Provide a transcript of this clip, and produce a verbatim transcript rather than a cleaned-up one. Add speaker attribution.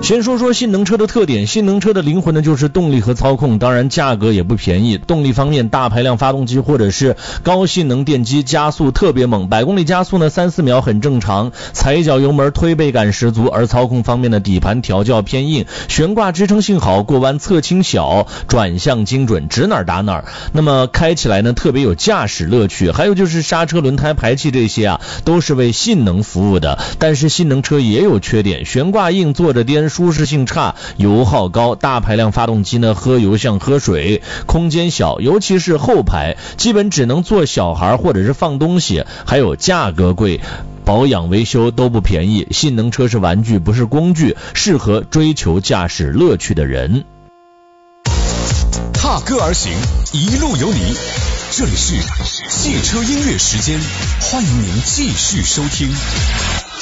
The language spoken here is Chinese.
Speaker 1: 先说说性能车的特点，性能车的灵魂呢就是动力和操控，当然价格也不便宜。动力方面，大排量发动机或者是高性能电机加速特别猛，百公里加速呢三四秒很正常，踩一脚油门推背感十足。而操控方面的底盘调教偏硬，悬挂支撑性好，过弯侧倾小，转向精准，指哪儿打哪儿。那么开起来呢特别有驾驶乐趣。还有就是刹车、轮胎、排气这些啊都是为性能服务的。但是性能车也有缺点，悬挂硬，坐着颠，舒适性差，油耗高。大排量发动机呢喝油像喝水，空间小，尤其是后排基本只能坐小孩或者是放东西。还有价格贵，保养维修都不便宜。性能车是玩具不是工具，适合追求驾驶乐趣的人。
Speaker 2: 踏歌而行，一路有你。这里是汽车音乐时间，欢迎您继续收听。